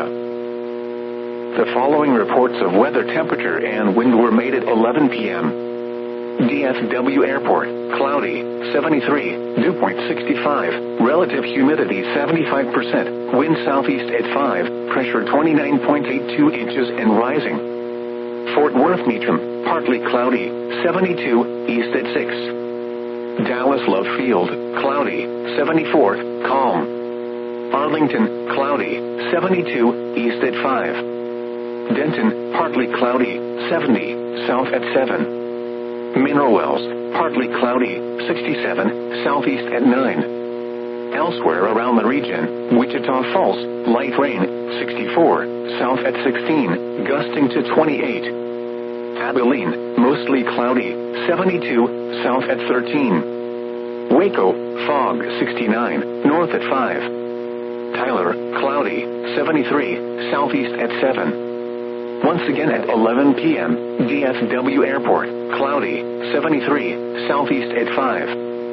S1: The following reports of weather temperature and wind were made at eleven p.m. D F W Airport, cloudy, seventy-three, dew point sixty-five, relative humidity seventy-five percent, wind southeast at five, pressure twenty-nine point eight two inches and rising. Fort Worth Meacham, partly cloudy, seventy-two, east at six. Dallas Love Field, cloudy, seventy-four, calm. Arlington, cloudy, seventy-two, east at five. Denton, partly cloudy, seventy, south at seven. Mineral Wells, partly cloudy, sixty-seven, southeast at nine. Elsewhere around the region, Wichita Falls, light rain, sixty-four, south at sixteen, gusting to twenty-eight. Abilene, mostly cloudy, seventy-two, south at thirteen. Waco, fog, sixty-nine, north at five. Tyler, cloudy, seventy-three, southeast at seven. Once again at eleven p.m., D F W Airport, cloudy, seventy-three, southeast at five.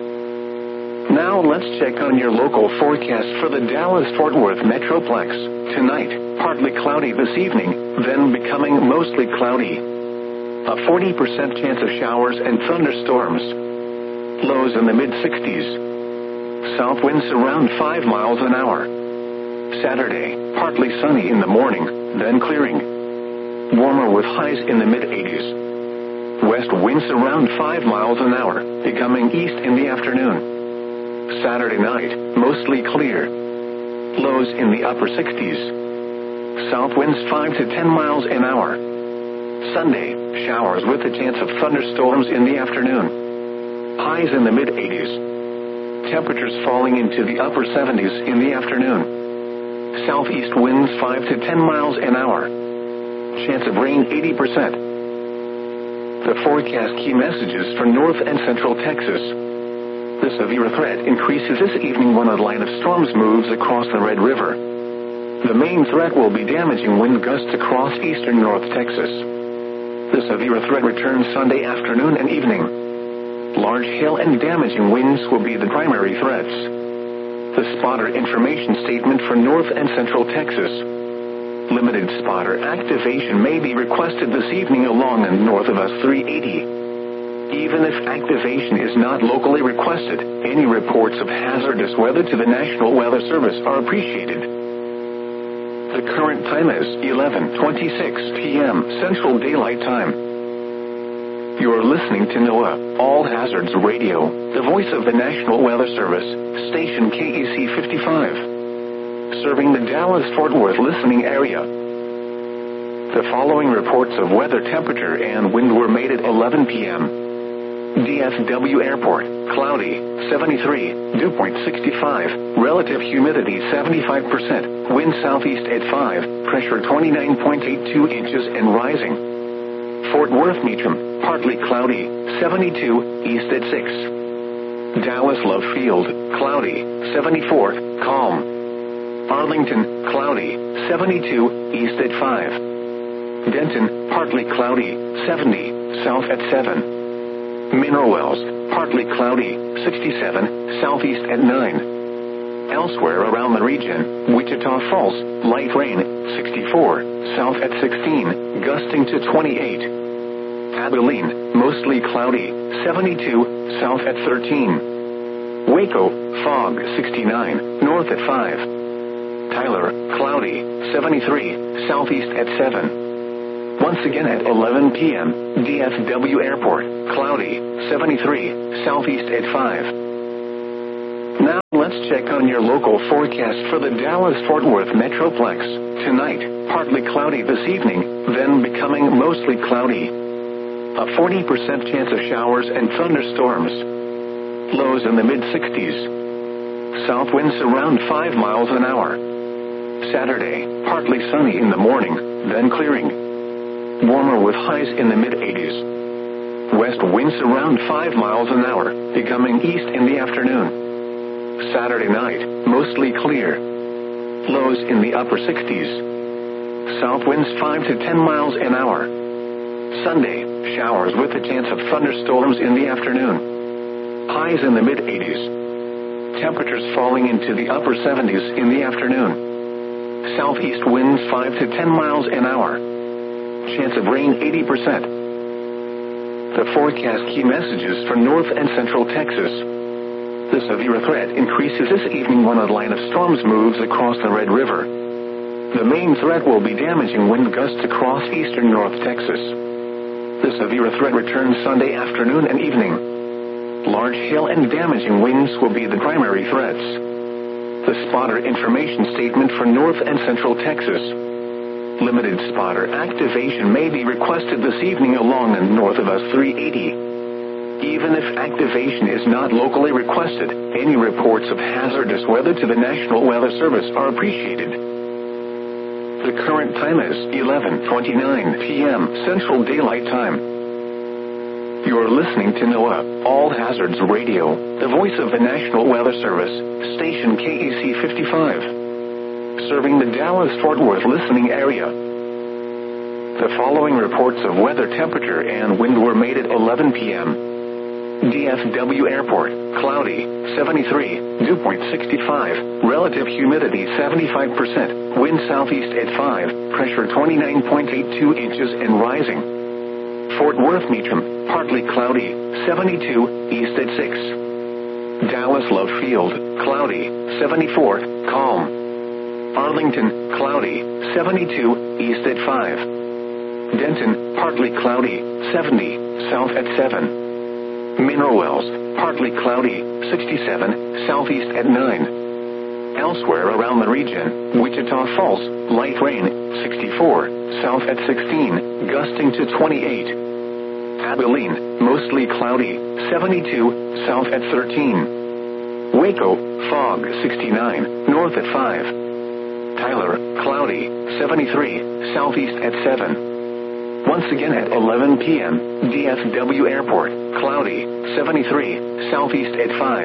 S1: Now let's check on your local forecast for the Dallas-Fort Worth Metroplex. Tonight, partly cloudy this evening, then becoming mostly cloudy. A forty percent chance of showers and thunderstorms. Lows in the mid-sixties. South winds around five miles an hour. Saturday, partly sunny in the morning, then clearing. Warmer with highs in the mid-eighties. West winds around five miles an hour, becoming east in the afternoon. Saturday night, mostly clear. Lows in the upper sixties. South winds five to ten miles an hour. Sunday, showers with a chance of thunderstorms in the afternoon. Highs in the mid-eighties. Temperatures falling into the upper seventies in the afternoon. Southeast winds five to ten miles an hour. Chance of rain eighty percent. The forecast key messages for north and central Texas. The severe threat increases this evening when a line of storms moves across the Red River. The main threat will be damaging wind gusts across eastern North Texas. The severe threat returns Sunday afternoon and evening. Large hail and damaging winds will be the primary threats. The spotter information statement for north and central Texas. Limited spotter activation may be requested this evening along and north of us three eighty. Even if activation is not locally requested, any reports of hazardous weather to the National Weather Service are appreciated. The current time is eleven twenty-six p.m. Central Daylight Time. You are listening to NOAA All Hazards Radio, the voice of the National Weather Service, station K E C fifty-five. Serving the Dallas-Fort Worth listening area. The following reports of weather temperature and wind were made at eleven p.m. D F W Airport, cloudy, seventy-three, dew point sixty-five, relative humidity seventy-five percent, wind southeast at five, pressure twenty-nine point eight two inches and rising. Fort Worth Meacham, partly cloudy, seventy-two, east at six. Dallas Love Field, cloudy, seventy-four, calm. Arlington, cloudy, seventy-two, east at five. Denton, partly cloudy, seventy, south at seven. Mineral Wells, partly cloudy, sixty-seven, southeast at nine. Elsewhere around the region, Wichita Falls, light rain, sixty-four, south at sixteen, gusting to twenty-eight. Abilene, mostly cloudy, seventy-two, south at thirteen. Waco, fog, sixty-nine, north at five. Tyler, cloudy, seventy-three, southeast at seven. Once again at eleven p.m., D F W Airport, cloudy, seventy-three, southeast at five. Now let's check on your local forecast for the Dallas-Fort Worth Metroplex. Tonight, partly cloudy this evening, then becoming mostly cloudy. A forty percent chance of showers and thunderstorms. Lows in the mid-sixties. South winds around five miles an hour. Saturday, partly sunny in the morning, then clearing. Warmer with highs in the mid-eighties. West winds around five miles an hour, becoming east in the afternoon. Saturday night, mostly clear. Lows in the upper sixties. South winds five to ten miles an hour. Sunday, showers with a chance of thunderstorms in the afternoon. Highs in the mid-eighties. Temperatures falling into the upper seventies in the afternoon. Southeast winds five to ten miles an hour. Chance of rain eighty percent. The forecast key messages for North and Central Texas. The severe threat increases this evening when a line of storms moves across the Red River. The main threat will be damaging wind gusts across eastern North Texas. The severe threat returns Sunday afternoon and evening. Large hail and damaging winds will be the primary threats. The spotter information statement for North and Central Texas. Limited spotter activation may be requested this evening along and north of us three eighty. Even if activation is not locally requested, any reports of hazardous weather to the National Weather Service are appreciated. The current time is eleven twenty-nine p.m. Central Daylight Time. You're listening to NOAA, All Hazards Radio, the voice of the National Weather Service, station K E C fifty-five. Serving the Dallas-Fort Worth listening area. The following reports of weather temperature and wind were made at eleven p.m. D F W Airport, cloudy, seventy-three, dew point sixty-five, relative humidity seventy-five percent, wind southeast at five, pressure twenty-nine point eight two inches and rising. Fort Worth Meacham, partly cloudy, seventy-two, east at six. Dallas Love Field, cloudy, seventy-four, calm. Arlington, cloudy, seventy-two, east at five. Denton, partly cloudy, seventy, south at seven. Mineral Wells, partly cloudy, sixty-seven, southeast at nine. Elsewhere around the region, Wichita Falls, light rain, sixty-four, south at sixteen, gusting to twenty-eight. Abilene, mostly cloudy, seventy-two, south at thirteen. Waco, fog, sixty-nine, north at five. Tyler, cloudy, seventy-three, southeast at seven. Once again at eleven p.m., D F W Airport, cloudy, seventy-three, southeast at five.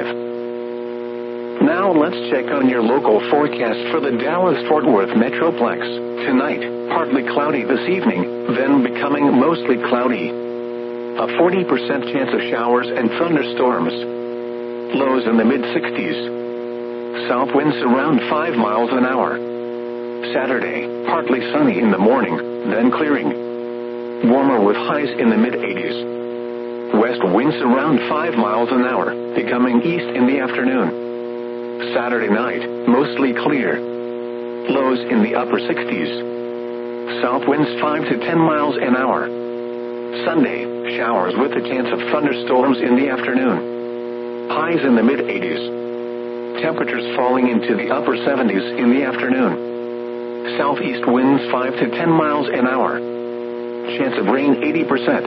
S1: Now let's check on your local forecast for the Dallas-Fort Worth Metroplex. Tonight, partly cloudy this evening, then becoming mostly cloudy. A forty percent chance of showers and thunderstorms. Lows in the mid-sixties. South winds around five miles an hour. Saturday, partly sunny in the morning, then clearing. Warmer with highs in the mid-eighties. West winds around five miles an hour, becoming east in the afternoon. Saturday night, mostly clear. Lows in the upper sixties. South winds five to ten miles an hour. Sunday, showers with a chance of thunderstorms in the afternoon. Highs in the mid-eighties. Temperatures falling into the upper seventies in the afternoon. Southeast winds five to ten miles an hour. Chance of rain eighty percent.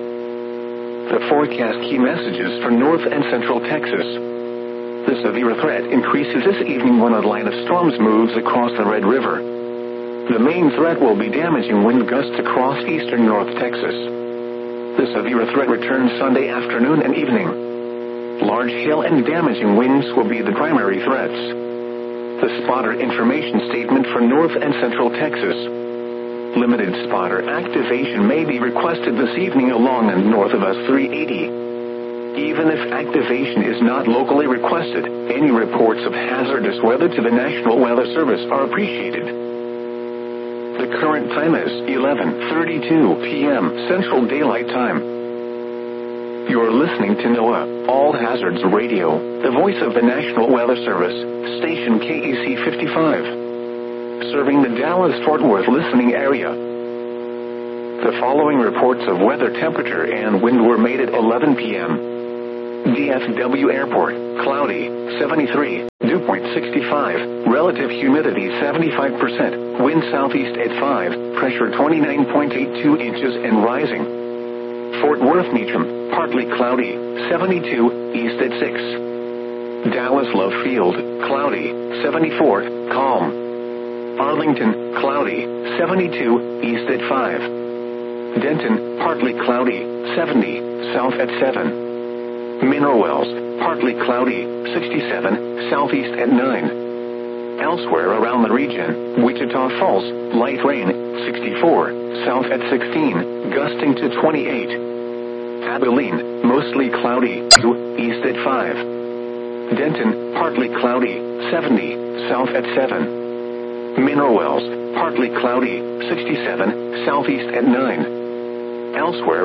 S1: The forecast key messages for North and Central Texas. The severe threat increases this evening when a line of storms moves across the Red River. The main threat will be damaging wind gusts across eastern North Texas. The severe threat returns Sunday afternoon and evening. Large hail and damaging winds will be the primary threats. The spotter information statement for North and Central Texas. Limited spotter activation may be requested this evening along and north of us three eighty. Even if activation is not locally requested, any reports of hazardous weather to the National Weather Service are appreciated. The current time is eleven thirty-two p.m. Central Daylight Time. You're listening to NOAA All Hazards Radio, the voice of the National Weather Service, station K E C fifty-five. Serving the Dallas-Fort Worth listening area. The following reports of weather, temperature, and wind were made at eleven p.m. D F W Airport, cloudy, seventy-three, dew point sixty-five, relative humidity seventy-five percent, wind southeast at five, pressure twenty-nine point eight two inches and rising. Fort Worth Meacham, partly cloudy, seventy-two, east at six. Dallas Love Field, cloudy, seventy-four, calm. Arlington, cloudy, seventy-two, east at five. Denton, partly cloudy, seventy, south at seven. Mineral Wells, partly cloudy, sixty-seven, southeast at nine. Elsewhere around the region, Wichita Falls, light rain, sixty-four, south at sixteen, gusting to twenty-eight. Abilene, mostly cloudy, east at five. Denton, partly cloudy, seventy, south at seven. Mineral Wells, partly cloudy, sixty-seven, southeast at nine. Elsewhere